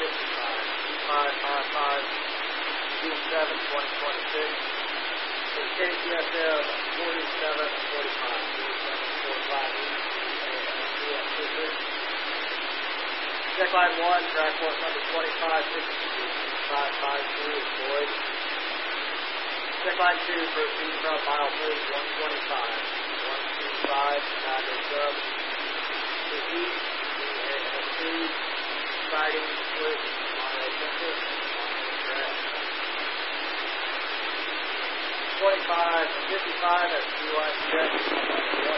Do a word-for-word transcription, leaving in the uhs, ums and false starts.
fifty-five. G five five five two seven twenty twenty-six. K C S M forty-seven forty-five. forty-seven forty-five East. Check line one, track force number twenty-five fifty-two. five five two is Boyd. Check line two, proceed from mile three, one twenty-five. one twenty-five, Chicago Sub. To east, E A S C, siding, switch, Mono Central, Mono Grass. twenty-five fifty-five, that's two line check.